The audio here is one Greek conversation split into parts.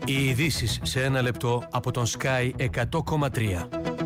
Οι ειδήσεις σε ένα λεπτό από τον Sky 100,3.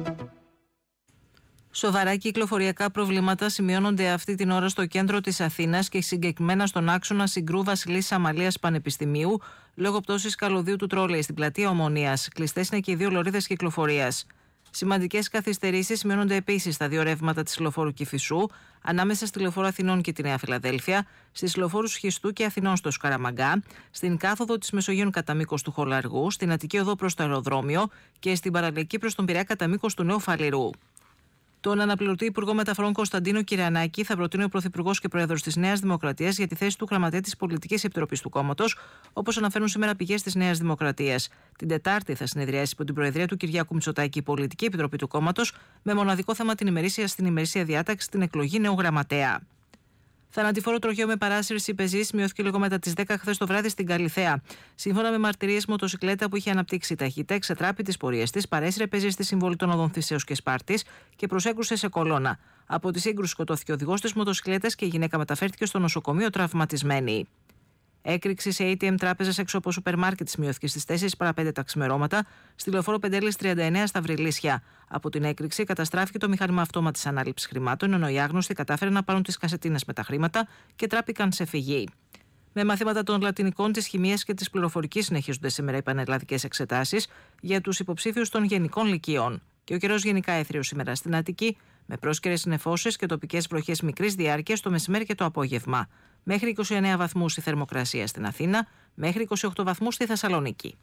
Σοβαρά κυκλοφοριακά προβλήματα σημειώνονται αυτή την ώρα στο κέντρο της Αθήνας και συγκεκριμένα στον άξονα Συγκρού Βασιλής Αμαλίας Πανεπιστημίου λόγω πτώσης καλωδίου του τρόλεϊ στην πλατεία Ομονίας. Κλειστές είναι και οι δύο λωρίδες κυκλοφορίας. Σημαντικές καθυστερήσεις σημειώνονται επίσης στα δύο ρεύματα της λεωφόρου Κηφισού, ανάμεσα στη λεωφόρο Αθηνών και τη Νέα Φιλαδέλφια, στις λεωφόρους Χιστού και Αθηνών στο Σκαραμαγκά, στην κάθοδο της Μεσογείου κατά μήκος του Χολαργού, στην Αττική Οδό προς το αεροδρόμιο και στην παραλιακή προς τον Πειραιά κατά μήκος του Νέου Φαληρού. Τον αναπληρωτή Υπουργό Μεταφορών Κωνσταντίνο Κυρανάκη θα προτείνει ο Πρωθυπουργός και Πρόεδρος της Νέας Δημοκρατίας για τη θέση του Γραμματέα της Πολιτικής Επιτροπής του κόμματος, όπως αναφέρουν σήμερα πηγές της Νέας Δημοκρατίας. Την Τετάρτη θα συνεδριάσει υπό την Προεδρία του Κυριάκου Μητσοτάκη η Πολιτική Επιτροπή του κόμματος, με μοναδικό θέμα στην ημερήσια διάταξη την εκλογή νέου γραμματέα. Θανατηφόρο τροχαίο με παράσυρση πεζής μειώθηκε λίγο μετά τις 10 χθες το βράδυ στην Καλιθέα. Σύμφωνα με μαρτυρίες, μοτοσυκλέτα που είχε αναπτύξει ταχύτητα εξετράπη τις πορείες της, παρέσυρε πεζή στη συμβολή των οδών Θησέως και Σπάρτης και προσέκρουσε σε κολόνα. Από τη σύγκρουση σκοτώθηκε ο οδηγός της μοτοσυκλέτας και η γυναίκα μεταφέρθηκε στο νοσοκομείο τραυματισμένη. Έκρηξη σε ATM τράπεζας έξω από σούπερ μάρκετ σημειώθηκε στις 4 παρά 5 τα ξημερώματα στη λεωφόρο Πεντέλης 39 στα Βρυλίσια. Από την έκρηξη καταστράφηκε το μηχάνημα αυτόματης ανάληψης χρημάτων, ενώ οι άγνωστοι κατάφεραν να πάρουν τις κασετίνες με τα χρήματα και τράπηκαν σε φυγή. Με μαθήματα των λατινικών, της χημίας και της πληροφορικής συνεχίζονται σήμερα οι πανελλαδικές εξετάσεις για τους υποψήφιους των γενικών λυκείων. Και ο καιρός γενικά έθριος σήμερα στην Αττική, με πρόσκαιρες συννεφώσεις και τοπικές βροχές μικρής διάρκειας το μεσημέρι και το απόγευμα. Μέχρι 29 βαθμούς η θερμοκρασία στην Αθήνα, μέχρι 28 βαθμούς στη Θεσσαλονίκη.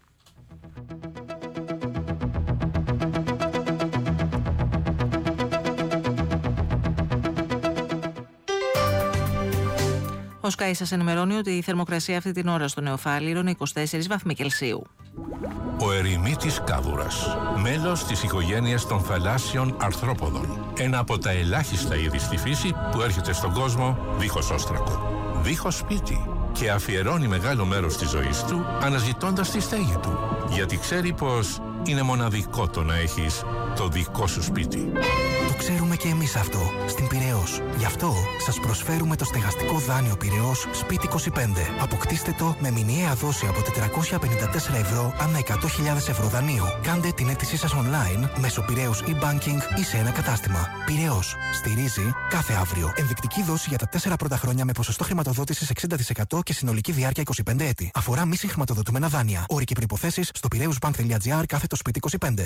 Ο Sky σας ενημερώνει ότι η θερμοκρασία αυτή την ώρα στο Νεοφάλιρο είναι 24 βαθμοί Κελσίου. Ο ερημίτης κάβουρας, μέλος της οικογένειας των θαλάσσιων αρθρόποδων. Ένα από τα ελάχιστα είδη στη φύση που έρχεται στον κόσμο δίχως όστρακο, δίχως σπίτι και αφιερώνει μεγάλο μέρος της ζωής του αναζητώντας τη στέγη του. Γιατί ξέρει πως είναι μοναδικό το να έχεις το δικό σου σπίτι. Το ξέρουμε και εμείς αυτό στην Πειραιώς. Γι' αυτό σας προσφέρουμε το στεγαστικό δάνειο Πειραιώς Σπίτι 25. Αποκτήστε το με μηνιαία δόση από 454 ευρώ ανά 100.000 ευρώ δανείου. Κάντε την αίτησή σας online μέσω Πειραιώς e-banking ή σε ένα κατάστημα. Πειραιώς. Στηρίζει κάθε αύριο. Ενδεικτική δόση για τα 4 πρώτα χρόνια με ποσοστό χρηματοδότησης 60% και συνολική διάρκεια 25 έτη. Αφορά μη συγχρηματοδοτούμενα δάνεια. Όροι και προϋποθέσεις στο piraeusbank.gr/Σπίτι 25.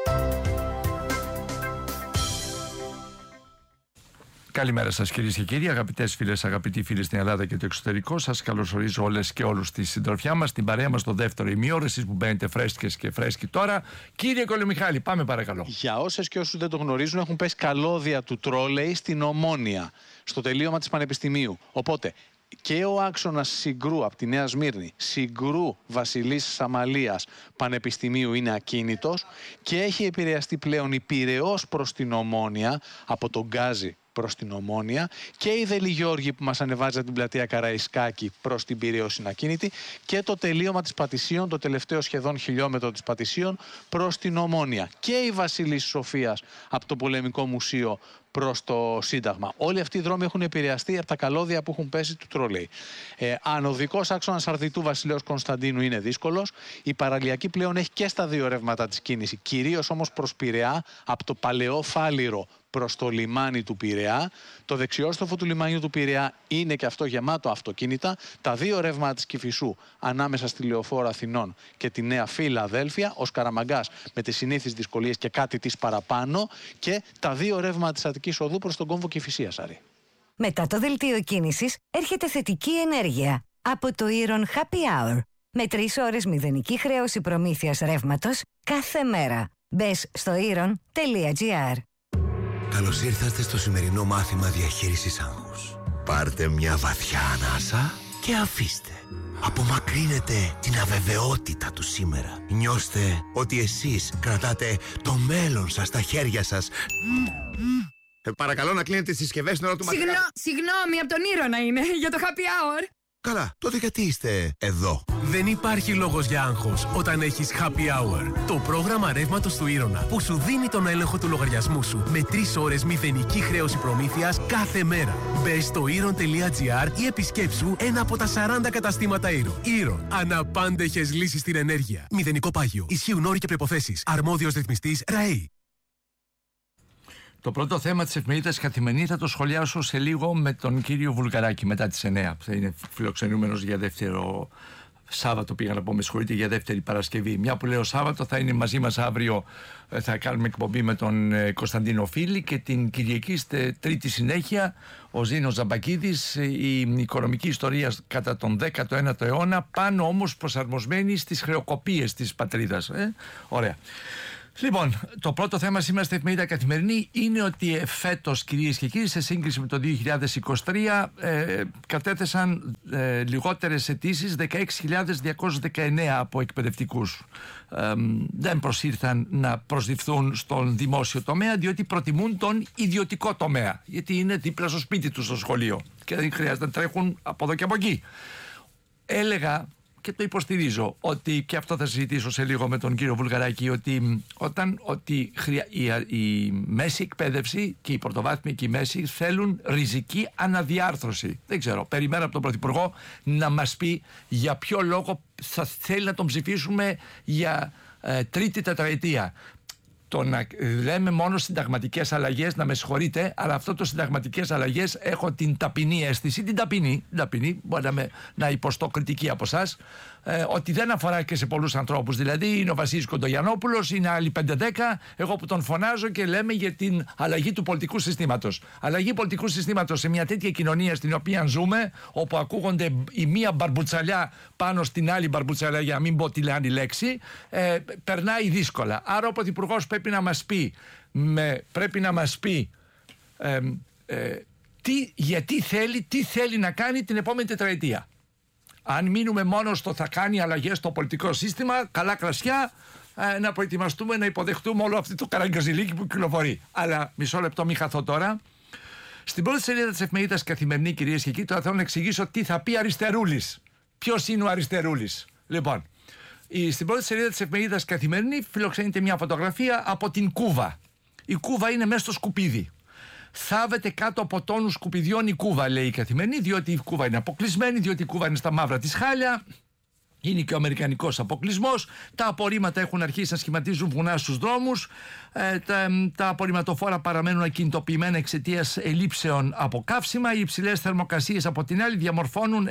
Καλημέρα σας κυρίες και κύριοι, αγαπητές φίλες, αγαπητοί φίλοι στην Ελλάδα και το εξωτερικό. Σας καλωσορίζω όλες και όλους στη συντροφιά μας, στην παρέα μας στο δεύτερο ημίωρο, εσείς που μπαίνετε φρέσκες και φρέσκοι τώρα. Κύριε Κολομιχάλη, πάμε παρακαλώ. Για όσες και όσους δεν το γνωρίζουν, έχουν πέσει καλώδια του τρόλεϊ στην Ομόνια, στο τελείωμα της Πανεπιστημίου. Οπότε και ο άξονας Συγκρού από τη Νέα Σμύρνη, Συγκρού Βασιλής Αμαλίας Πανεπιστημίου είναι ακίνητος και έχει επηρεαστεί πλέον η Πειραιώς προς την Ομόνια από τον Γκάζι προς την Ομόνια και η Δελιγιώργη που μας ανεβάζει από την πλατεία Καραϊσκάκη προς την Πειραιώς είναι ακίνητη και το τελείωμα της Πατησίων, το τελευταίο σχεδόν χιλιόμετρο της Πατησίων προς την Ομόνια και η Βασιλής Σοφίας από το Πολεμικό Μουσείο προς το Σύνταγμα. Όλοι αυτοί οι δρόμοι έχουν επηρεαστεί από τα καλώδια που έχουν πέσει του τρόλεϊ. Αν ο δικός άξονας Αρδιτού Βασιλέως Κωνσταντίνου είναι δύσκολος, η παραλιακή πλέον έχει και στα δύο ρεύματα της κίνηση, κυρίως όμως προς Πειραιά, από το Παλαιό Φάληρο προς το λιμάνι του Πειραιά. Το δεξιόστροφο του λιμανιού του Πειραιά είναι και αυτό γεμάτο αυτοκίνητα. Τα δύο ρεύματα της Κηφισού ανάμεσα στη Λεωφόρο Αθηνών και τη Νέα Φιλαδέλφια, ο Σκαραμαγκάς με τις συνήθεις δυσκολίες και κάτι της παραπάνω, και τα δύο ρεύματα της Αττικής Οδού προς τον κόμβο Κηφισίας, Άρη. Μετά το δελτίο κίνησης έρχεται θετική ενέργεια από το Iron Happy Hour. Με 3 ώρες μηδενική χρέωση προμήθειας ρεύματος κάθε μέρα. Μπες στο iron.gr. Καλώς ήρθατε στο σημερινό μάθημα διαχείρισης άγχους. Πάρτε μια βαθιά ανάσα και αφήστε. Απομακρύνετε την αβεβαιότητα του σήμερα. Νιώστε ότι εσείς κρατάτε το μέλλον σας στα χέρια σας. Παρακαλώ να κλείνετε τις συσκευές στην ώρα του μαθήματος. Συγγνώμη, από τον Ήρωνα είναι, για το happy hour. Καλά, τότε γιατί είστε εδώ? Δεν υπάρχει λόγος για άγχος όταν έχεις Happy Hour. Το πρόγραμμα ρεύματος του Ήρωνα που σου δίνει τον έλεγχο του λογαριασμού σου με 3 ώρες μηδενική χρέωση προμήθειας κάθε μέρα. Μπες στο Iron.gr ή επισκέψου ένα από τα 40 καταστήματα Iron. Iron. Αναπάντεχες λύσεις στην ενέργεια. Μηδενικό πάγιο. Ισχύουν όροι και προϋποθέσεις. Αρμόδιος ρυθμιστής ΡΑΕΗ. Το πρώτο θέμα της εφημερίδας Καθημερινή θα το σχολιάσω σε λίγο με τον κύριο Βουλγαράκη μετά τις 9. Θα είναι φιλοξενούμενος για δεύτερο Σάββατο, πήγα να πω, με συγχωρείτε, για δεύτερη Παρασκευή. Μια που λέω Σάββατο, θα είναι μαζί μας αύριο, θα κάνουμε εκπομπή με τον Κωνσταντίνο Φίλη, και την Κυριακή τρίτη συνέχεια ο Ζήνος Ζαμπακίδης, η οικονομική ιστορία κατά τον 19ο αιώνα, πάνω όμως προσαρμοσμένη στις χρεοκοπίες της πατρίδας. Ωραία. Λοιπόν, το πρώτο θέμα σήμερα στην εφημερίδα Καθημερινή είναι ότι φέτος, κυρίες και κύριοι, σε σύγκριση με το 2023 κατέθεσαν λιγότερες αιτήσεις, 16.219 από εκπαιδευτικούς. Δεν προσήρθαν να προσληφθούν στον δημόσιο τομέα, διότι προτιμούν τον ιδιωτικό τομέα, γιατί είναι δίπλα στο σπίτι τους στο σχολείο και δεν χρειάζεται να τρέχουν από εδώ και από εκεί. Έλεγα, και το υποστηρίζω, ότι, και αυτό θα συζητήσω σε λίγο με τον κύριο Βουλγαράκη, ότι η μέση εκπαίδευση και η πρωτοβάθμια και η μέση θέλουν ριζική αναδιάρθρωση. Δεν ξέρω, περιμένω από τον Πρωθυπουργό να μας πει για ποιο λόγο θα θέλει να τον ψηφίσουμε για τρίτη τετραετία. Το να λέμε μόνο συνταγματικές αλλαγές, να με συγχωρείτε, αλλά αυτό το συνταγματικές αλλαγές έχω την ταπεινή αίσθηση, την ταπεινή, μπορεί να υποστώ κριτική από εσάς, ότι δεν αφορά και σε πολλούς ανθρώπους. Δηλαδή είναι ο Βασίλης Κοντογιαννόπουλος, είναι άλλοι 5-10, εγώ που τον φωνάζω και λέμε για την αλλαγή του πολιτικού συστήματος. Αλλαγή πολιτικού συστήματος σε μια τέτοια κοινωνία στην οποία ζούμε, όπου ακούγονται η μία μπαρμπουτσαλιά πάνω στην άλλη μπαρμπουτσαλιά, για να μην πω τη άλλη λέξη, περνάει δύσκολα. Άρα ο Πρωθυπουργός πρέπει να μας πει τι θέλει να κάνει την επόμενη τετραετία. Αν μείνουμε μόνο στο θα κάνει αλλαγές στο πολιτικό σύστημα, καλά κρασιά, να προετοιμαστούμε να υποδεχτούμε όλο αυτό το καραγκαζιλίκι που κυκλοφορεί. Αλλά μισό λεπτό, μην χαθώ τώρα. Στην πρώτη σελίδα της εφημερίδας Καθημερινή, κυρίες και κύριοι, τώρα θέλω να εξηγήσω τι θα πει Αριστερούλης. Ποιος είναι ο Αριστερούλης? Λοιπόν, στην πρώτη σελίδα της εφημερίδας Καθημερινή φιλοξενείται μια φωτογραφία από την Κούβα. Η Κούβα είναι μέσα στο σκουπίδι. Θάβεται κάτω από τόνους σκουπιδιών η Κούβα, λέει η Καθημερινή, διότι η Κούβα είναι αποκλεισμένη, διότι η Κούβα είναι στα μαύρα της χάλια. Είναι και ο αμερικανικός αποκλεισμός. Τα απορρίμματα έχουν αρχίσει να σχηματίζουν βουνά στους δρόμους. Τα απορριμματοφόρα παραμένουν ακινητοποιημένα εξαιτίας ελλείψεων από καύσιμα. Οι υψηλές θερμοκρασίες από την άλλη διαμορφώνουν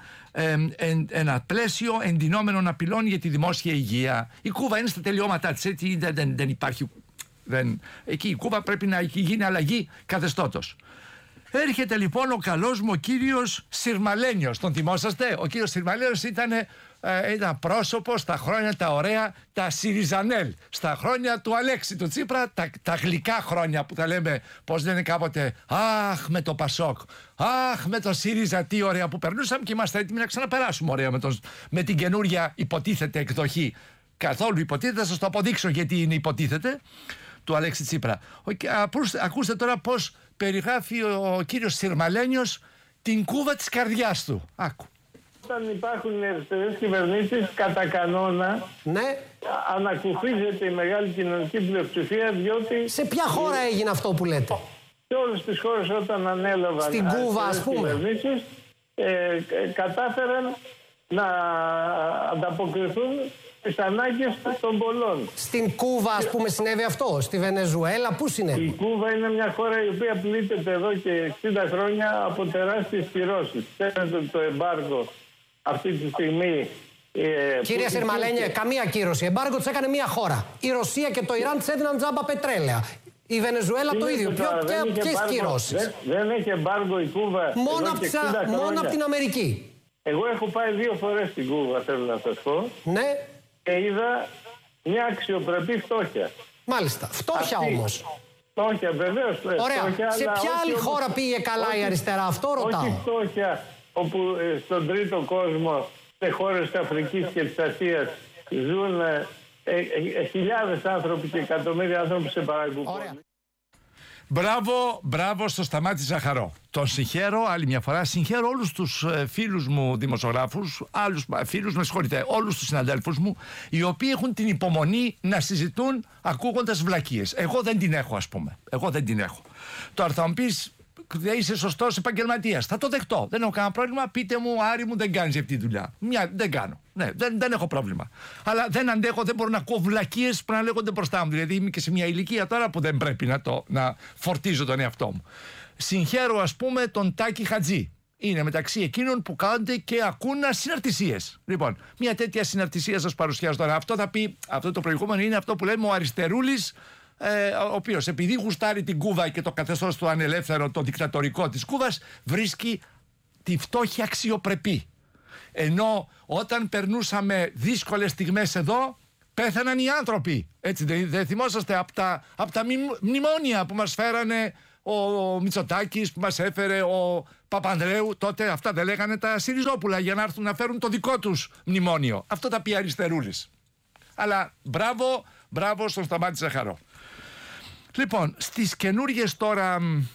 ένα πλαίσιο εντυνόμενων απειλών για τη δημόσια υγεία. Η Κούβα είναι στα τελειώματά της. Έτσι δεν υπάρχει. Εκεί η Κούβα πρέπει να γίνει αλλαγή καθεστώτος. Έρχεται λοιπόν ο καλός μου ο κύριος Συρμαλένιος. Τον θυμόσαστε? Ο κύριος Συρμαλένιος ήταν ένα πρόσωπο στα χρόνια τα ωραία, τα Σιριζανέλ, στα χρόνια του Αλέξη του Τσίπρα, τα γλυκά χρόνια που τα λέμε, πώς λένε κάποτε, αχ με το Πασόκ, αχ με το ΣΥΡΙΖΑ, τι ωραία που περνούσαμε, και είμαστε έτοιμοι να ξαναπεράσουμε ωραία με την καινούρια υποτίθεται εκδοχή. Καθόλου υποτίθεται, θα σας το αποδείξω γιατί είναι υποτίθεται, του Αλέξη Τσίπρα. Ακούστε τώρα πώς περιγράφει ο κύριος Συρμαλένιος την Κούβα της καρδιάς του. Άκου. Όταν υπάρχουν αριστερές κυβερνήσεις, κατά κανόνα, ναι, ανακουφίζεται η μεγάλη κοινωνική πλειοψηφία, διότι... Σε ποια χώρα έγινε αυτό που λέτε? Σε όλες τις χώρες όταν ανέλαβαν στην Κούβα, ας πούμε, κυβερνήσεις, κατάφεραν να ανταποκριθούν τις ανάγκες των πολλών. Στην Κούβα, ας πούμε, συνέβη αυτό? Στη Βενεζουέλα, πού συνέβη? Η Κούβα είναι μια χώρα η οποία πλήττεται εδώ και 60 χρόνια από τεράστιες κυρώσεις. Ξέρετε το εμπάργκο αυτή τη στιγμή. Κύριε Συρμαλένιε, καμία κύρωση. Εμπάργκο της έκανε μια χώρα. Η Ρωσία και το Ιράν της έδιναν τζάμπα πετρέλαια. Η Βενεζουέλα το ίδιο. Ποιες κυρώσεις? Δεν έχει εμπάργκο η Κούβα. Μόνο από την Αμερική. Εγώ έχω πάει 2 φορές στην Κούβα, θέλω να σας πω. Ναι. Και είδα μια αξιοπρεπή φτώχεια. Μάλιστα. Φτώχεια όμως. Φτώχεια, βεβαίως. Ωραία. Φτώχεια, σε ποια άλλη χώρα πήγε καλά η αριστερά? Αυτό ρωτάω. Όχι φτώχεια όπου στον τρίτο κόσμο, σε χώρες της Αφρικής και της Ασίας, ζουν χιλιάδες άνθρωποι και εκατομμύρια άνθρωποι σε παραγκουπόλη. Μπράβο στο Σταμάτη Ζαχαρό. Τον συγχαίρω άλλη μια φορά. Συγχαίρω όλους τους φίλους μου δημοσιογράφους, όλους τους συναδέλφους μου, οι οποίοι έχουν την υπομονή να συζητούν ακούγοντας βλακίες. Εγώ δεν την έχω, ας πούμε. Τώρα θα μου πεις, δεν είσαι σωστός επαγγελματίας. Θα το δεχτώ. Δεν έχω κανένα πρόβλημα. Πείτε μου, Άρη μου, δεν κάνεις αυτή τη δουλειά. Δεν κάνω. Ναι, δεν έχω πρόβλημα. Αλλά δεν αντέχω, δεν μπορώ να ακούω βλακίες που να λέγονται μπροστά μου. Δηλαδή είμαι και σε μια ηλικία τώρα που δεν πρέπει να φορτίζω τον εαυτό μου. Συγχαίρω, ας πούμε, τον Τάκη Χατζή. Είναι μεταξύ εκείνων που κάνονται και ακούν συναρτησίες. Λοιπόν, μια τέτοια συναρτησία σας παρουσιάζω τώρα. Αυτό το προηγούμενο είναι αυτό που λέμε ο Αριστερούλης, ο οποίος επειδή γουστάρει την Κούβα και το καθεστώς του ανελεύθερο, το δικτατορικό της Κούβας, βρίσκει τη φτώχεια αξιοπρεπή. Ενώ όταν περνούσαμε δύσκολες στιγμές εδώ, πέθαναν οι άνθρωποι. Έτσι δεν θυμόσαστε από τα μνημόνια που μας φέρανε ο Μητσοτάκης, που μας έφερε ο Παπανδρέου? Τότε αυτά δεν λέγανε τα Συριζόπουλα για να έρθουν να φέρουν το δικό τους μνημόνιο. Αυτό τα πει Αριστερούλης. Αλλά μπράβο στον Σταμάτη Ζαχαρό. Λοιπόν, στις καινούργιες τώρα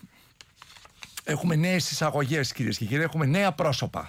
έχουμε νέες εισαγωγές, κυρίες και κύριοι, έχουμε νέα πρόσωπα.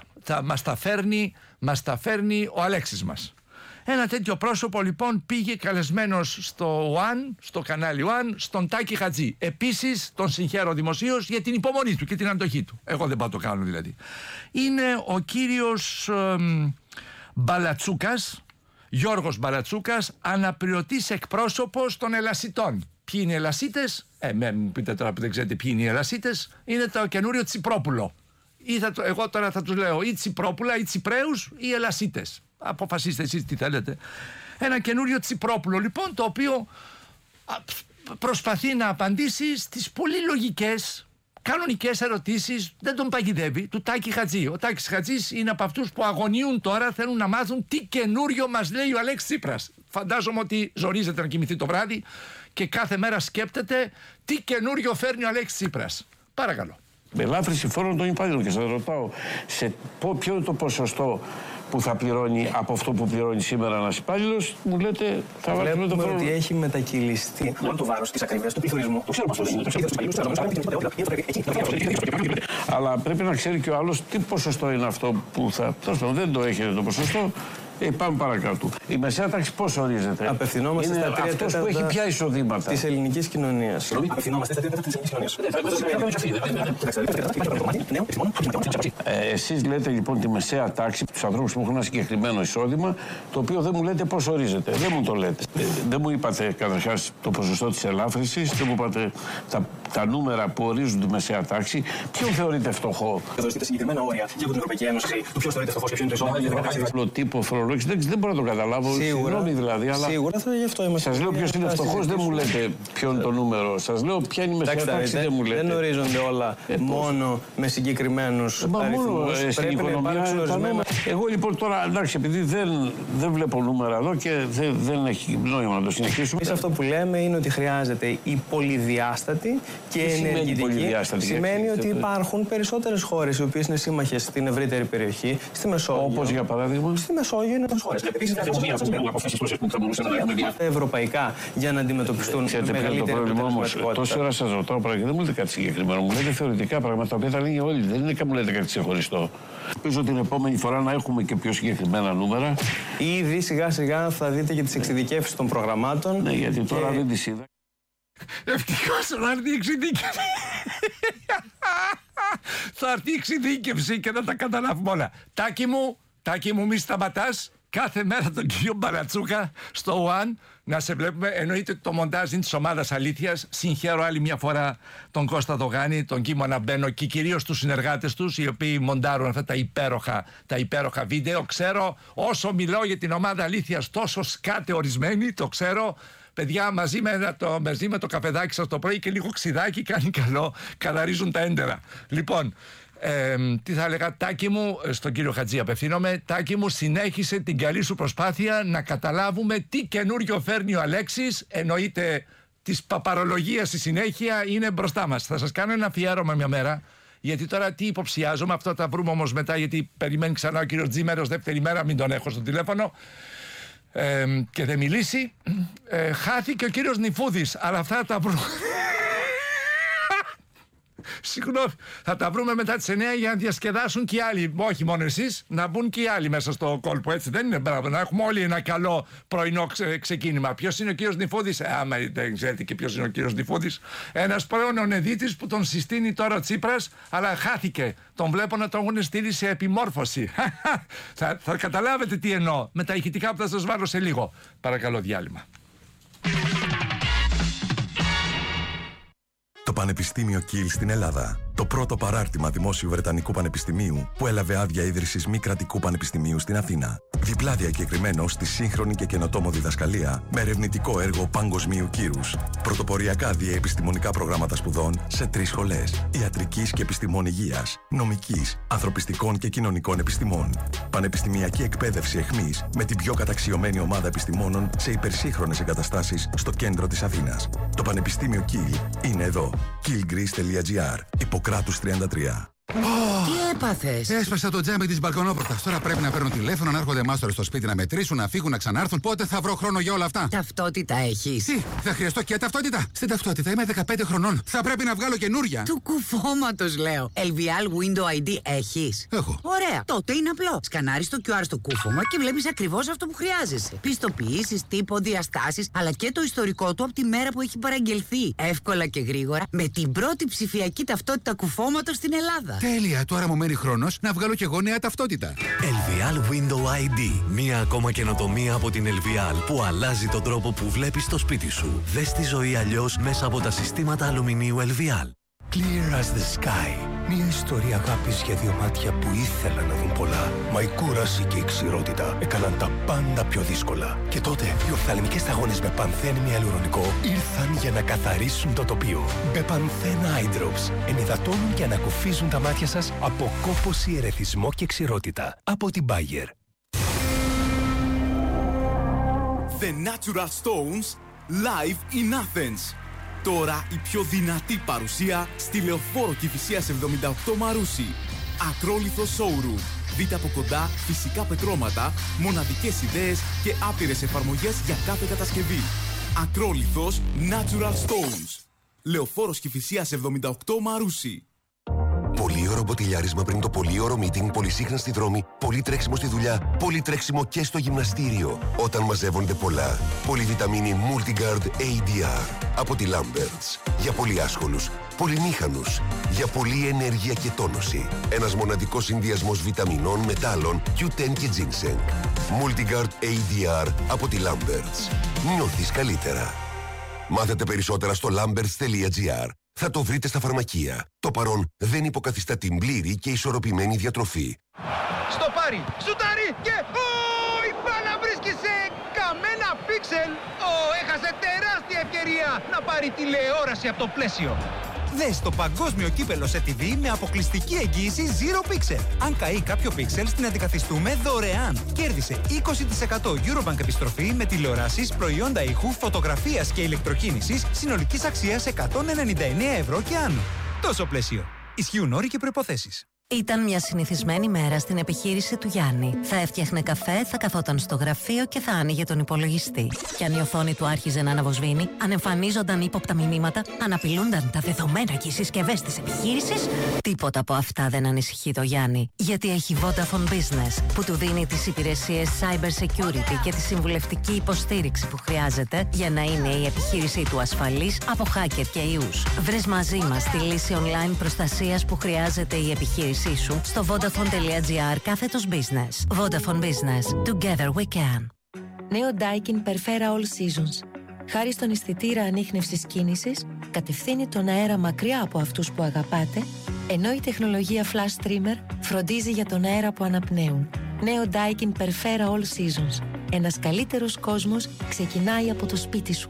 Μας τα φέρνει ο Αλέξης μας. Ένα τέτοιο πρόσωπο λοιπόν πήγε καλεσμένος στο κανάλι One, στον Τάκη Χατζή. Επίσης τον συγχαίρω δημοσίως για την υπομονή του και την αντοχή του. Εγώ δεν πάω το κάνω δηλαδή. Είναι ο κύριος Μπαλατσούκας, Γιώργος Μπαλατσούκας, αναπληρωτής εκπρόσωπος των Ελασιτών. Ποιοι είναι οι Ελασίτες? Μου πείτε τώρα που δεν ξέρετε ποιοι είναι οι Ελασίτες. Είναι το καινούριο Τσιπρόπουλο. Εγώ τώρα θα τους λέω ή Τσιπρόπουλα ή Τσιπρέους ή Ελασίτες. Αποφασίστε εσείς τι θέλετε. Ένα καινούριο Τσιπρόπουλο λοιπόν, το οποίο προσπαθεί να απαντήσει στις πολύ λογικές, κανονικές ερωτήσεις, δεν τον παγιδεύει, του Τάκη Χατζή. Ο Τάκης Χατζής είναι από αυτούς που αγωνίουν τώρα, θέλουν να μάθουν τι καινούριο μας λέει ο Αλέξης Τσίπρας. Φαντάζομαι ότι ζορίζεται να κοιμηθεί το βράδυ και κάθε μέρα σκέπτεται τι καινούριο φέρνει ο Αλέξης Τσίπρας. Παρακαλώ. Με ελάφρυνση φόρων των υπαλλήλων και σας ρωτάω ποιο είναι το ποσοστό που θα πληρώνει από αυτό που πληρώνει σήμερα ένας υπάλληλος, μου λέτε θα βάλουμε το φόρο. Ότι έχει μετακυλιστεί όλο το βάρος της ακρίβειας του πληθωρισμού. Το ξέρω πώς είναι. Αλλά πρέπει να ξέρει και ο άλλος τι ποσοστό είναι αυτό που θα. Δεν το έχετε το ποσοστό. Πάμε παρακάτω. Η μεσαία τάξη πώς ορίζεται? Απευθυνόμαστε στα 3 αυτός που έχει ποια εισοδήματα της ελληνικής κοινωνίας. Απευθυνόμαστε στα 3 τέταρτα της ελληνικής κοινωνίας. Εσείς λέτε λοιπόν τη μεσαία τάξη, τους ανθρώπους που έχουν ένα συγκεκριμένο εισόδημα, το οποίο δεν μου λέτε πώς ορίζεται. Δεν μου το λέτε. Δεν μου είπατε καταρχάς το ποσοστό της ελάφρυνσης, δεν μου είπατε τα νούμερα που ορίζουν τη μεσαία τάξη. Ποιον θεωρείτε φτωχό? Δώστε συγκεκριμένα όρια και από την Ευρωπαϊκή Ένωση του ποιος θεωρείται φτωχός και ποιο είναι το εισόδημα. Δεν μπορώ να το καταλάβω. Συγγνώμη δηλαδή, αλλά. Σίγουρα θα γι' αυτό είμαστε. Σας λέω ποιος είναι φτωχός, δεν μου λέτε ποιο είναι το νούμερο. Σας λέω ποια είναι η μεσαία τάξη, δεν μου λέτε. Δεν ορίζονται όλα μόνο με συγκεκριμένους αριθμούς. Στην οικονομία. Εγώ λοιπόν τώρα, εντάξει, επειδή δεν βλέπω νούμερα εδώ και δεν έχει νόημα να το συνεχίσουμε. Εμείς αυτό που λέμε είναι ότι χρειάζεται η πολυδιάστατη και ενεργητική. Σημαίνει ότι υπάρχουν περισσότερες χώρες οι οποίες είναι σύμμαχες στην ευρύτερη περιοχή, στη Μεσόγειο. Όπως για παράδειγμα. Στη Μεσόγειο είναι χώρες. Επίσης, ευρωπαϊκά για να αντιμετωπιστούν μεγαλύτερη αποτελεσματικότητα. Τόση ώρα σας ρωτάω πράγματα και δεν μου λέτε κάτι συγκεκριμένο. Μου λέτε θεωρητικά πράγματα τα οποία τα λένε όλοι. Δεν είναι που μου λέτε κάτι ξεχωριστό. Ελπίζω την επόμενη φορά να έχουμε και πιο συγκεκριμένα νούμερα. Ήδη σιγά σιγά θα δείτε και τις εξειδικεύσεις των προγραμμάτων. Ναι, γιατί τώρα δεν τις είδα. Ευτυχώς να έρθει η εξειδίκευση. Θα έρθει η εξειδίκευση και να τα καταλάβουμε όλα. Τάκη μου, μη σταματάς. Κάθε μέρα τον κύριο Μπαλατσούκα στο One να σε βλέπουμε. Εννοείται ότι το μοντάζ είναι της ομάδας Αλήθειας. Συγχαίρω άλλη μια φορά τον Κώστα Δογάνη, τον Κίμο Αναμπένο και κυρίως τους συνεργάτες τους, οι οποίοι μοντάρουν αυτά τα υπέροχα βίντεο. Ξέρω, όσο μιλάω για την ομάδα Αλήθειας, τόσο σκάτε ορισμένοι, το ξέρω. Παιδιά, μαζί με το καφεδάκι σας το πρωί και λίγο ξιδάκι κάνει καλό, καθαρίζουν τα έντερα. Λοιπόν, τι θα έλεγα, Τάκη μου, στον κύριο Χατζή απευθύνομαι. Τάκη μου, συνέχισε την καλή σου προσπάθεια να καταλάβουμε τι καινούριο φέρνει ο Αλέξης. Εννοείται της παπαρολογίας στη συνέχεια είναι μπροστά μας. Θα σας κάνω ένα αφιέρωμα μια μέρα, γιατί τώρα τι υποψιάζομαι, αυτό θα βρούμε όμως μετά, γιατί περιμένει ξανά ο κύριος Τζίμερος δεύτερη μέρα, μην τον έχω στο τηλέφωνο. Και δεν μιλήσει. Χάθηκε ο κύριος Νιφούδης, αλλά αυτά τα βρούμε. Συγγνώμη, θα τα βρούμε μετά τις 9 για να διασκεδάσουν και οι άλλοι. Όχι μόνο εσείς, να μπουν και οι άλλοι μέσα στο κόλπο. Έτσι δεν είναι? Μπράβο, να έχουμε όλοι ένα καλό πρωινό ξεκίνημα. Ποιος είναι ο κύριος Νηφούδης? Άμα δεν ξέρετε και ποιος είναι ο κύριος Νηφούδης. Ένας πρώην ονεδίτης που τον συστήνει τώρα ο Τσίπρας, αλλά χάθηκε. Τον βλέπω να τον έχουν στείλει σε επιμόρφωση. θα καταλάβετε τι εννοώ με τα ηχητικά που θα σας βάλω σε λίγο. Παρακαλώ, διάλειμμα. Το Πανεπιστήμιο Κιλ στην Ελλάδα. Το πρώτο παράρτημα δημόσιου Βρετανικού Πανεπιστημίου που έλαβε άδεια ίδρυσης μη κρατικού πανεπιστημίου στην Αθήνα. Διπλά διακεκριμένο στη σύγχρονη και καινοτόμο διδασκαλία με ερευνητικό έργο παγκοσμίου κύρους. Πρωτοποριακά διαεπιστημονικά προγράμματα σπουδών σε 3 σχολές: ιατρικής και επιστημών υγείας, νομικής, ανθρωπιστικών και κοινωνικών επιστημών. Πανεπιστημιακή εκπαίδευση εχμής με την πιο καταξιωμένη ομάδα επιστημόνων σε υπερσύγχρονες εγκαταστάσεις στο κέντρο της Αθήνας. Το Πανεπιστήμιο Κιλ είναι εδώ. killgreece.gr. Υποκράτους 33. Τι έπαθες? Έσπασα το τζάμι της μπαλκονόπορτας. Τώρα πρέπει να παίρνω τηλέφωνο, να έρχονται μάστορες στο σπίτι να μετρήσουν, να φύγουν, να ξανάρθουν. Πότε θα βρω χρόνο για όλα αυτά? Ταυτότητα έχεις? Τι, θα χρειαστώ και ταυτότητα? Στην ταυτότητα είμαι 15 χρονών. Θα πρέπει να βγάλω καινούρια. Του κουφώματος λέω. LVL Window ID έχεις? Έχω. Ωραία. Τότε είναι απλό. Σκανάρεις το QR στο κούφωμα και βλέπεις ακριβώς αυτό που χρειάζεσαι. Πιστοποιήσεις, τύπο, διαστάσεις, αλλά και το ιστορικό του από τη μέρα που έχει παραγγελθεί. Εύκολα και γρήγορα με την πρώτη ψηφιακή ταυτότητα κουφώματος στην Ελλάδα. Τέλεια, τώρα μου μένει χρόνος να βγάλω και εγώ νέα ταυτότητα. LVL Window ID. Μία ακόμα καινοτομία από την LVL που αλλάζει τον τρόπο που βλέπεις το σπίτι σου. Δες τη ζωή αλλιώς μέσα από τα συστήματα αλουμινίου LVL. Clear as the sky. Μια ιστορία αγάπης για 2 μάτια που ήθελαν να δουν πολλά. Μα η κούραση και η ξηρότητα έκαναν τα πάντα πιο δύσκολα. Και τότε οι οφθαλμικές σταγόνες Bepanthen Ιαλουρονικό ήρθαν για να καθαρίσουν το τοπίο. Bepanthen Eye Drops ενυδατώνουν και ανακουφίζουν τα μάτια σας από κόπωση, ερεθισμό και ξηρότητα. Από την Bayer. The Natural Stones live in Athens. Τώρα η πιο δυνατή παρουσία στη Λεωφόρο Κηφισίας 78 Μαρούσι. Ακρόλιθο showroom. Δείτε από κοντά φυσικά πετρώματα, μοναδικές ιδέες και άπειρες εφαρμογές για κάθε κατασκευή. Ακρόλιθος Natural Stones. Λεωφόρος Κηφισίας 78 Μαρούσι. Πολύωρο μποτιλιάρισμα πριν το πολύωρο meeting, πολυσύχνα στη δρόμη, πολύ τρέξιμο στη δουλειά, πολύ τρέξιμο και στο γυμναστήριο. Όταν μαζεύονται πολλά. Πολυβιταμίνη Multigard ADR από τη Lamberts. Για πολύ άσχολους, πολυμήχανους. Για πολλή ενέργεια και τόνωση. Ένας μοναδικός συνδυασμός βιταμινών, μετάλλων, Q10 και ginseng. Multigard ADR από τη Lamberts. Νιώθεις καλύτερα. Μάθετε περισσότερα στο lamberts.gr. Θα το βρείτε στα φαρμακεία. Το παρόν δεν υποκαθιστά την πλήρη και ισορροπημένη διατροφή. Στο πάρει, σουτάρει και... η μπάλα βρίσκει σε καμένα πίξελ. Έχασε τεράστια ευκαιρία να πάρει τηλεόραση από το πλαίσιο. Δες το παγκόσμιο κύπελο σε TV με αποκλειστική εγγύηση Zero Pixel. Αν καεί κάποιο πίξελ, την αντικαθιστούμε δωρεάν. Κέρδισε 20% Eurobank επιστροφή με τηλεοράσεις, προϊόντα ήχου, φωτογραφίας και ηλεκτροκίνησης συνολικής αξίας 199 ευρώ και άνω. Τόσο πλαίσιο. Ισχύουν όροι και προϋποθέσεις. Ήταν μια συνηθισμένη μέρα στην επιχείρηση του Γιάννη. Θα έφτιαχνε καφέ, θα καθόταν στο γραφείο και θα άνοιγε τον υπολογιστή. Και αν η οθόνη του άρχιζε να αναβοσβήνει, αν εμφανίζονταν ύποπτα μηνύματα, αν απειλούνταν τα δεδομένα και οι συσκευές της επιχείρησης, τίποτα από αυτά δεν ανησυχεί το Γιάννη. Γιατί έχει Vodafone Business, που του δίνει τις υπηρεσίες Cyber Security και τη συμβουλευτική υποστήριξη που χρειάζεται για να είναι η επιχείρησή του ασφαλής από hacker και ιούς. Βρες μαζί μας τη λύση online προστασίας που χρειάζεται η επιχείρηση σου στο vodafone.gr/business. Vodafone Business. Together we can. Νέο Daikin Perfera All Seasons. Χάρη στον αισθητήρα ανίχνευσης κίνησης, κατευθύνει τον αέρα μακριά από αυτούς που αγαπάτε, ενώ η τεχνολογία Flash Trimmer φροντίζει για τον αέρα που αναπνέουν. Νέο Daikin Perfera All Seasons. Ένας καλύτερος κόσμος ξεκινάει από το σπίτι σου.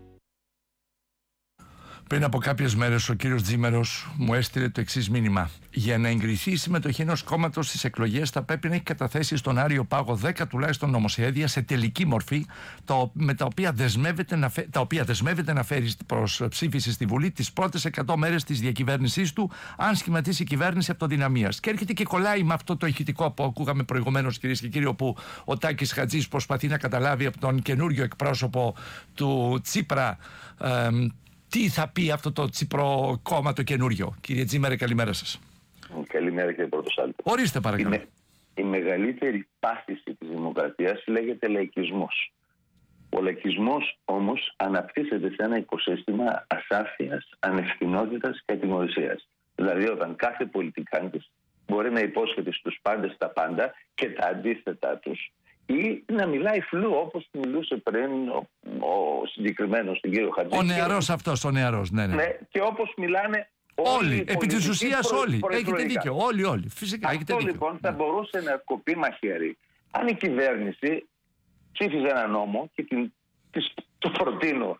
Πριν από κάποιες μέρες ο κύριος Τζίμερος μου έστειλε το εξής μήνυμα. Για να εγκριθεί η συμμετοχή ενός κόμματος στις εκλογές θα πρέπει να έχει καταθέσει στον Άριο Πάγο 10 τουλάχιστον νομοσχέδια σε τελική μορφή, τα οποία δεσμεύεται να φέρει προς ψήφιση στη Βουλή τις πρώτες 100 μέρες της διακυβέρνησής του, αν σχηματίσει η κυβέρνηση αυτοδυναμίας. Και έρχεται και κολλάει με αυτό το ηχητικό που ακούγαμε προηγουμένως, κυρίες και κύριοι, όπου ο Τάκης Χατζής προσπαθεί να καταλάβει από τον καινούριο εκπρόσωπο του Τσίπρα Τι θα πει αυτό το Τσίπρο κόμμα το καινούριο? Κύριε Τζίμερε, καλημέρα σας. Καλημέρα κύριε Πρωτοσάλτη. Ορίστε παρακαλώ. Η μεγαλύτερη πάθηση της δημοκρατίας λέγεται λαϊκισμός. Ο λαϊκισμός όμως αναπτύσσεται σε ένα οικοσύστημα ασάφειας, ανευθυνότητας και ατιμωρησίας. Δηλαδή όταν κάθε πολιτικάντης μπορεί να υπόσχεται στους πάντες τα πάντα και τα αντίθετά τους, ή να μιλάει φλού όπως μιλούσε πριν ο συγκεκριμένος, τον κύριο Χατζη. Ο νεαρός αυτός, ο νεαρός, ναι. Και όπως μιλάνε όλοι, επί της ουσίας όλοι. Έχετε δίκιο, όλοι. Φυσικά, έχετε δίκιο. Αυτό λοιπόν θα μπορούσε να κοπεί μαχαίρι αν η κυβέρνηση ψήφιζε ένα νόμο και το προτείνω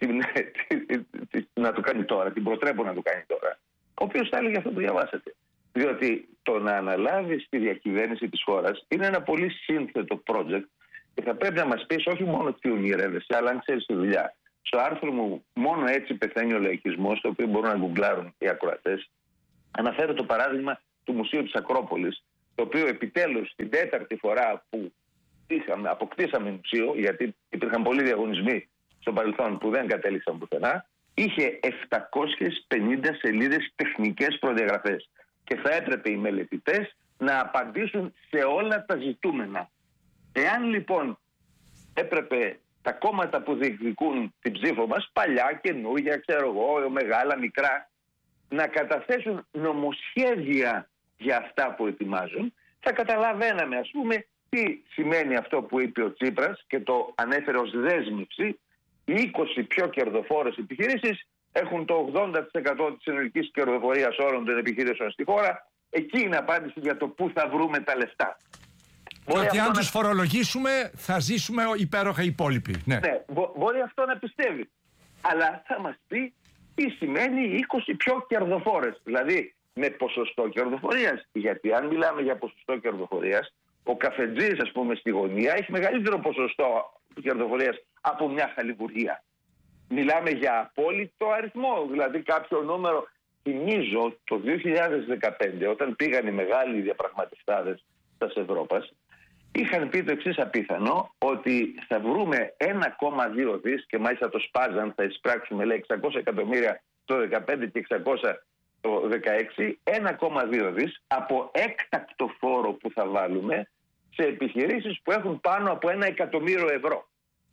να το κάνει τώρα, την προτρέπω να το κάνει τώρα, ο οποίος θα έλεγε αυτό που διαβάσατε. Διότι το να αναλάβει τη διακυβέρνηση της χώρας είναι ένα πολύ σύνθετο project και θα πρέπει να μας πεις όχι μόνο τι ονειρεύεσαι, αλλά αν ξέρεις τη δουλειά. Στο άρθρο μου «Μόνο έτσι πεθαίνει ο λαϊκισμός», το οποίο μπορούν να γκουγκλάρουν οι ακροατές, αναφέρω το παράδειγμα του Μουσείου της Ακρόπολης, το οποίο επιτέλους την 4η φορά που αποκτήσαμε μουσείο, γιατί υπήρχαν πολλοί διαγωνισμοί στο παρελθόν που δεν κατέληξαν πουθενά, είχε 750 σελίδες τεχνικές προδιαγραφές. Και θα έπρεπε οι μελετητές να απαντήσουν σε όλα τα ζητούμενα. Εάν λοιπόν έπρεπε τα κόμματα που διεκδικούν την ψήφο μας, παλιά, καινούργια, ξέρω εγώ, μεγάλα, μικρά, να καταθέσουν νομοσχέδια για αυτά που ετοιμάζουν, θα καταλαβαίναμε ας πούμε τι σημαίνει αυτό που είπε ο Τσίπρας και το ανέφερε ως δέσμευση. Οι 20 πιο κερδοφόρες επιχειρήσεις έχουν το 80% της συνολικής κερδοφορίας όλων των επιχειρήσεων στη χώρα. Εκεί είναι απάντηση για το πού θα βρούμε τα λεφτά. Ότι αν τους φορολογήσουμε θα ζήσουμε υπέροχα οι υπόλοιποι. Ναι, μπορεί αυτό να πιστεύει. Αλλά θα μας πει τι σημαίνει οι 20 πιο κερδοφόρες. Δηλαδή με ποσοστό κερδοφορίας. Γιατί αν μιλάμε για ποσοστό κερδοφορίας, ο καφετζής ας πούμε στη γωνία έχει μεγαλύτερο ποσοστό κερδοφορίας από μια χαλιβουργία. Μιλάμε για απόλυτο αριθμό, δηλαδή κάποιο νούμερο. Θυμίζω το 2015 όταν πήγαν οι μεγάλοι διαπραγματευτάδες της Ευρώπας, είχαν πει το εξής απίθανο, ότι θα βρούμε 1,2 δις και μάλιστα το σπάζαν, θα εισπράξουμε λέει 600 εκατομμύρια το 2015 και 600 το 2016, 1,2 δις από έκτακτο φόρο που θα βάλουμε σε επιχειρήσεις που έχουν πάνω από 1 εκατομμύριο ευρώ.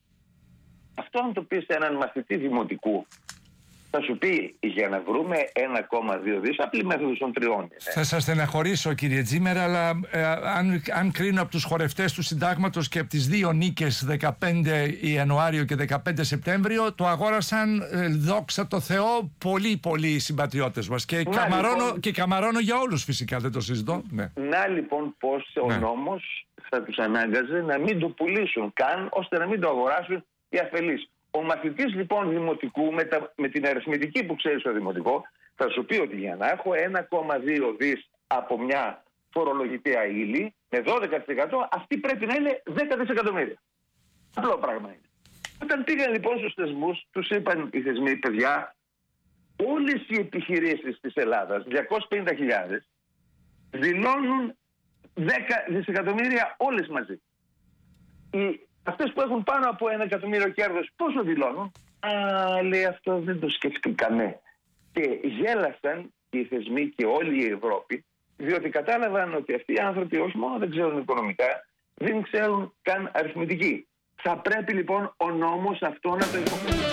Αυτό αν το πει σε έναν μαθητή δημοτικού, θα σου πει για να βρούμε 1,2 δις, απλή μέθοδος των τριών. Θα σας στεναχωρήσω κύριε Τζίμερα, αλλά αν κρίνω από τους χορευτές του συντάγματος και από τις δύο νίκες 15 Ιανουάριο και 15 Σεπτέμβριο, το αγόρασαν δόξα τω Θεώ πολλοί συμπατριώτες μας και καμαρώνω για όλους φυσικά, δεν το συζητώ. Ναι. Να λοιπόν πως ο νόμος θα τους ανάγκαζε να μην το πουλήσουν καν, ώστε να μην το αγοράσουν οι αφελείς. Ο μαθητής λοιπόν δημοτικού με την αριθμητική που ξέρει στο δημοτικό θα σου πει ότι για να έχω 1,2 δις από μια φορολογητέα ύλη με 12% αυτή πρέπει να είναι 10 δισεκατομμύρια. Απλό πράγμα είναι. Όταν πήγαν λοιπόν στους θεσμούς, τους είπαν οι θεσμοί, παιδιά, όλες οι επιχειρήσεις της Ελλάδας, 250.000, δηλώνουν 10 δισεκατομμύρια όλες μαζί. Αυτές που έχουν πάνω από 1 εκατομμύριο κέρδος, πόσο δηλώνουν? Λέει αυτό δεν το σκεφτήκαμε. Και γέλασαν οι θεσμοί και όλη η Ευρώπη, διότι κατάλαβαν ότι αυτοί οι άνθρωποι όχι μόνο δεν ξέρουν οικονομικά, δεν ξέρουν καν αριθμητική. Θα πρέπει λοιπόν ο νόμος αυτό να το υποκρίνει.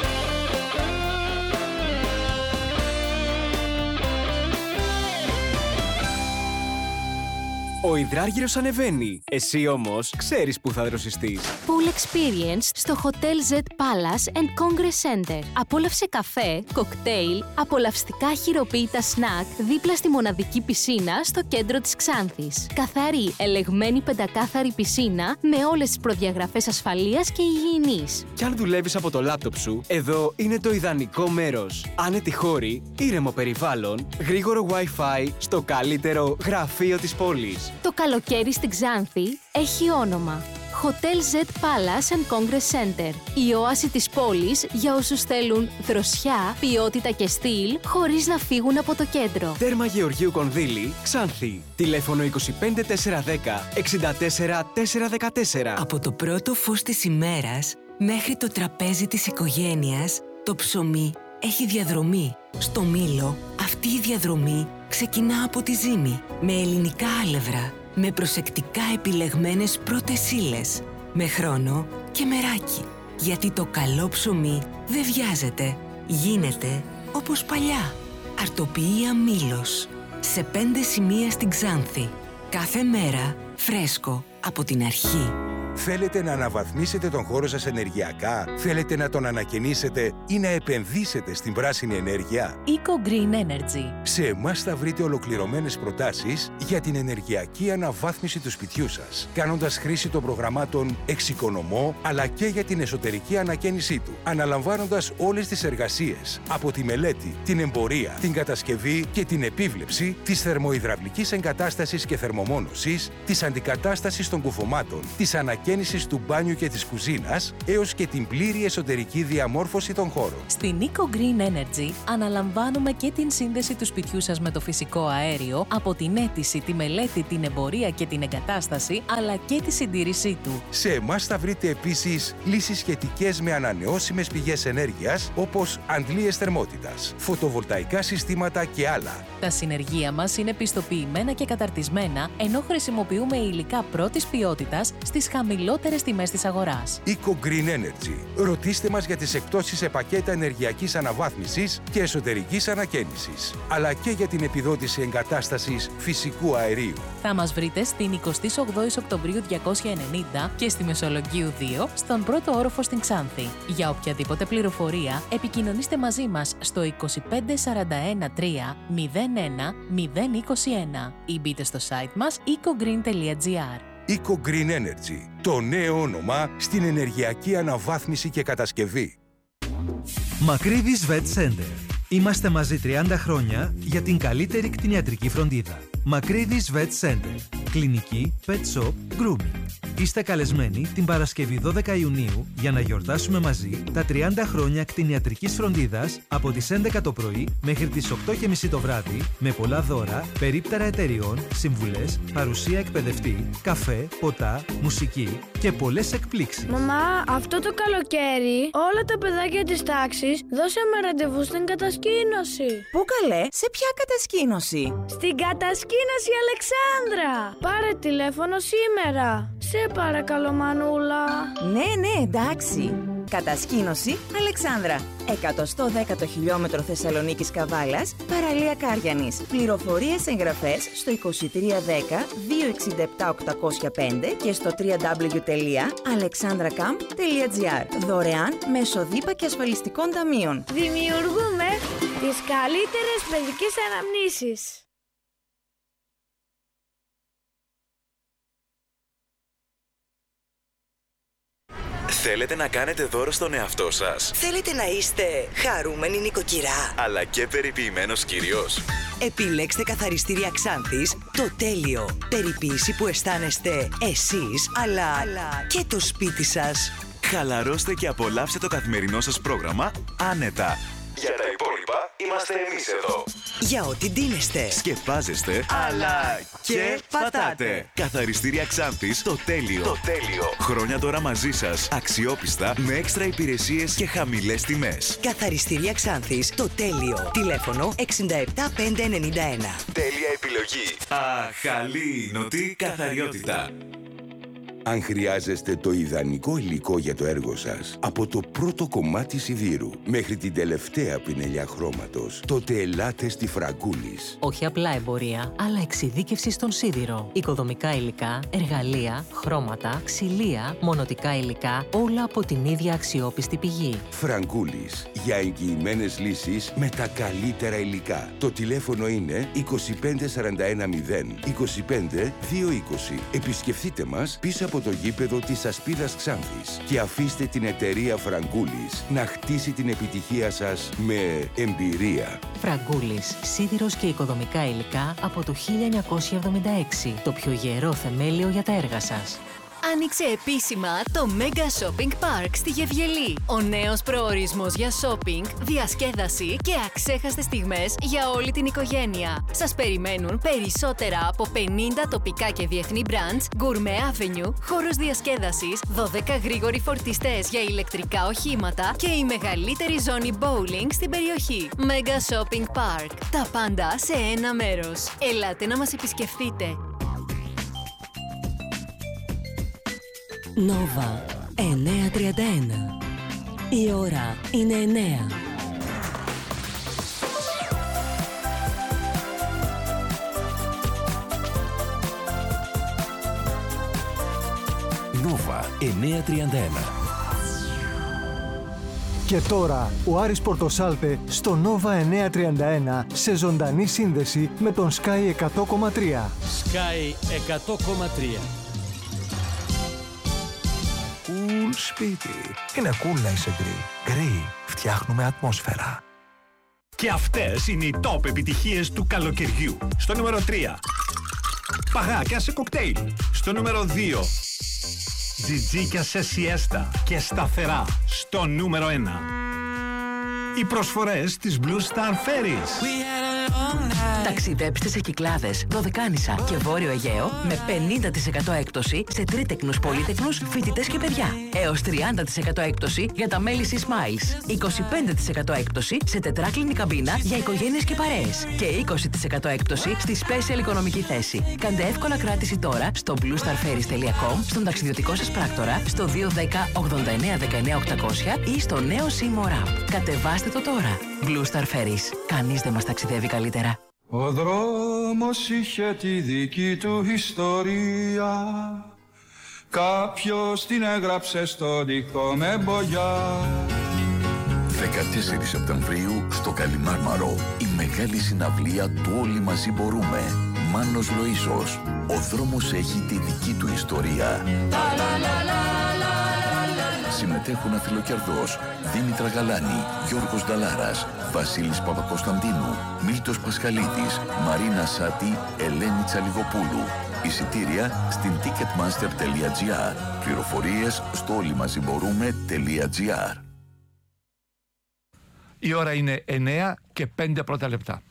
Ο υδράργυρος ανεβαίνει. Εσύ όμως ξέρεις που θα δροσιστείς. Pool Experience στο Hotel Z Palace and Congress Center. Απόλαυσε καφέ, κοκτέιλ, απολαυστικά χειροποίητα σνακ δίπλα στη μοναδική πισίνα στο κέντρο της Ξάνθης. Καθαρή, ελεγμένη πεντακάθαρη πισίνα με όλες τις προδιαγραφές ασφαλείας και υγιεινής. Κι αν δουλεύεις από το λάπτοπ σου, εδώ είναι το ιδανικό μέρος. Άνετη χώρη, ήρεμο περιβάλλον, γρήγορο Wi-Fi στο καλύτερο γραφείο της πόλης. Το καλοκαίρι στην Ξάνθη έχει όνομα. Hotel Z Palace and Congress Center. Η όαση της πόλης για όσους θέλουν δροσιά, ποιότητα και στυλ χωρίς να φύγουν από το κέντρο. Τέρμα Γεωργίου Κονδύλη, Ξάνθη. Τηλέφωνο 25410 64414. Από το πρώτο φως της ημέρας μέχρι το τραπέζι της οικογένειας, το ψωμί έχει διαδρομή. Στο Μήλο αυτή η διαδρομή ξεκινά από τη ζύμη, με ελληνικά άλευρα, με προσεκτικά επιλεγμένες πρώτες ύλες, με χρόνο και μεράκι. Γιατί το καλό ψωμί δεν βιάζεται, γίνεται όπως παλιά. Αρτοποιία Μήλος, σε 5 σημεία στην Ξάνθη. Κάθε μέρα φρέσκο από την αρχή. Θέλετε να αναβαθμίσετε τον χώρο σας ενεργειακά? Θέλετε να τον ανακαινήσετε ή να επενδύσετε στην πράσινη ενέργεια? Eco Green Energy. Σε εμάς θα βρείτε ολοκληρωμένες προτάσεις για την ενεργειακή αναβάθμιση του σπιτιού σας, κάνοντας χρήση των προγραμμάτων Εξοικονομώ, αλλά και για την εσωτερική ανακαίνισή του, αναλαμβάνοντας όλες τις εργασίες, από τη μελέτη, την εμπορία, την κατασκευή και την επίβλεψη της θερμοϊδραυλικής εγκατάστασης και θερμομόνωσης, της αντικατάστασης των κουφωμάτων, της ανακαίνισης του μπάνιου και της κουζίνας, έως και την πλήρη εσωτερική διαμόρφωση των χώρων. Στην Eco Green Energy αναλαμβάνουμε και την σύνδεση του σπιτιού σας με το φυσικό αέριο, από την αίτηση, τη μελέτη, την εμπορία και την εγκατάσταση, αλλά και τη συντήρησή του. Σε εμάς θα βρείτε επίσης λύσεις σχετικές με ανανεώσιμες πηγές ενέργειας, όπως αντλίες θερμότητας, φωτοβολταϊκά συστήματα και άλλα. Τα συνεργεία μας είναι πιστοποιημένα και καταρτισμένα, ενώ χρησιμοποιούμε υλικά πρώτης ποιότητας στις χαμηλότερες τιμές της αγοράς. Eco Green Energy. Ρωτήστε μας για τις εκπτώσεις σε πακέτα ενεργειακής αναβάθμισης και εσωτερικής ανακαίνισης, αλλά και για την επιδότηση εγκατάστασης φυσικού αερίου. Θα μας βρείτε στην 28 Οκτωβρίου 290 και στη Μεσολογγίου 2, στον πρώτο όροφο στην Ξάνθη. Για οποιαδήποτε πληροφορία, επικοινωνήστε μαζί μας στο 2541 3 01 021 ή μπείτε στο site μας ecogreen.gr. Eco Green Energy, το νέο όνομα στην ενεργειακή αναβάθμιση και κατασκευή. Μακρύδης Vet Center. Είμαστε μαζί 30 χρόνια για την καλύτερη κτηνιατρική φροντίδα. Μακρύδης Vet Center. Κλινική, pet shop, grooming. Είστε καλεσμένοι την Παρασκευή 12 Ιουνίου για να γιορτάσουμε μαζί τα 30 χρόνια κτηνιατρικής φροντίδας από τις 11 το πρωί μέχρι τις 8:30 το βράδυ, με πολλά δώρα, περίπτερα εταιριών, συμβουλές, παρουσία εκπαιδευτή, καφέ, ποτά, μουσική και πολλές εκπλήξεις. Μαμά, αυτό το καλοκαίρι όλα τα παιδάκια της τάξης δώσαμε ραντεβού στην κατασκήνωση. Πού καλέ, σε ποια κατασκήνωση? Στην κατασκήνωση Αλεξάνδρα. Πάρε τηλέφωνο σήμερα. Σε παρακαλώ, Μανούλα. Ναι, εντάξει. Κατασκήνωση Αλεξάνδρα. 110ο χιλιόμετρο Θεσσαλονίκης Καβάλας, παραλία Κάριανης. Πληροφορίες εγγραφές στο 2310 267 805 και στο www.alexandracamp.gr. Δωρεάν μέσω ΔΥΠΑ και ασφαλιστικών ταμείων. Δημιουργούμε τις καλύτερες παιδικές αναμνήσεις. Θέλετε να κάνετε δώρο στον εαυτό σας? Θέλετε να είστε χαρούμενη νοικοκυρά, αλλά και περιποιημένος κύριος? Επιλέξτε καθαριστήρια Ξάνθης, το τέλειο. Περιποίηση που αισθάνεστε εσείς, αλλά και το σπίτι σας. Χαλαρώστε και απολαύστε το καθημερινό σας πρόγραμμα άνετα. Για τα υπόλοιπα είμαστε εμείς εδώ. Για ό,τι ντύνεστε, σκεπάζεστε, αλλά και πατάτε. Καθαριστήρια Ξάνθης, το τέλειο. Το τέλειο. Χρόνια τώρα μαζί σας, αξιόπιστα, με έξτρα υπηρεσίες και χαμηλές τιμές. Καθαριστήρια Ξάνθης, το τέλειο. Τηλέφωνο 67591. Τέλεια επιλογή. Αχαλήνωτη καθαριότητα. Αν χρειάζεστε το ιδανικό υλικό για το έργο σας, από το πρώτο κομμάτι σιδήρου μέχρι την τελευταία πινελιά χρώματος, τότε ελάτε στη Φραγκούλης. Όχι απλά εμπορία, αλλά εξειδίκευση στον σίδηρο. Οικοδομικά υλικά, εργαλεία, χρώματα, ξυλία, μονοτικά υλικά, όλα από την ίδια αξιόπιστη πηγή. Φραγκούλης, για εγγυημένες λύσεις με τα καλύτερα υλικά. Το τηλέφωνο είναι 25410 25220. Επισκεφτείτε μας πίσω από το γήπεδο της Ασπίδας Ξάνθης και αφήστε την εταιρεία Φραγκούλης να χτίσει την επιτυχία σας με εμπειρία. Φραγκούλης, σίδηρος και οικοδομικά υλικά από το 1976. Το πιο γερό θεμέλιο για τα έργα σας. Άνοιξε επίσημα το Mega Shopping Park στη Γευγελή. Ο νέος προορισμός για shopping, διασκέδαση και αξέχαστες στιγμές για όλη την οικογένεια. Σας περιμένουν περισσότερα από 50 τοπικά και διεθνή brands, Gourmet Avenue, χώρος διασκέδασης, 12 γρήγοροι φορτιστές για ηλεκτρικά οχήματα και η μεγαλύτερη ζώνη bowling στην περιοχή. Mega Shopping Park. Τα πάντα σε ένα μέρος. Ελάτε να μας επισκεφτείτε. Νόβα 9:31. Η ώρα είναι 9. Νόβα 9:31. Και τώρα ο Άρης Πορτοσάλτε στο Νόβα 9:31 σε ζωντανή σύνδεση με τον Sky 100,3. Sky 100,3. Κουλ σπίτι. Είναι cool να είσαι γκρι. Γκρι. Φτιάχνουμε ατμόσφαιρα. Και αυτές είναι οι top επιτυχίες του καλοκαιριού. Στο νούμερο 3. Παγάκια σε κοκτέιλ. Στο νούμερο 2. Τζιτζίκια σε σιέστα και σταθερά. Στο νούμερο 1. Οι προσφορές της Blue Star Ferries. Ταξιδέψτε σε Κυκλάδες, Δωδεκάνησα και Βόρειο Αιγαίο με 50% έκπτωση σε τρίτεκνους, πολύτεκνους, φοιτητές και παιδιά. Έως 30% έκπτωση για τα μέλη Sea Smiles. 25% έκπτωση σε τετράκλινη καμπίνα για οικογένειες και παρέες. Και 20% έκπτωση στη special οικονομική θέση. Κάντε εύκολα κράτηση τώρα στο bluestarferries.com, στον ταξιδιωτικό σας πράκτορα, στο 210 89 19 800 ή στο νέο SIM App. Κατεβάστε το τώρα. Blue Star Ferries. Κανείς δεν μας ταξιδεύει καλύτερα. Ο δρόμος είχε τη δική του ιστορία. Κάποιος την έγραψε στο δικό με μπογιά. 14 Σεπτεμβρίου στο Καλιμάρμαρο η μεγάλη συναυλία του Όλοι Μαζί Μπορούμε. Μάνος Λοΐσος. Ο δρόμος έχει τη δική του ιστορία. Συμμετέχουν Αθηλοκερδός, Δήμητρα Γαλάνη, Γιώργος Νταλάρας, Βασίλης Παπακοσταντίνου, Μίλτος Πασχαλίδης, Μαρίνα Σάτη, Ελένη Τσαλιγοπούλου. Εισιτήρια στην ticketmaster.gr. Πληροφορίες στο όλοιμαζιμπορούμε.gr. Η ώρα είναι 9 και 5 πρώτα λεπτά.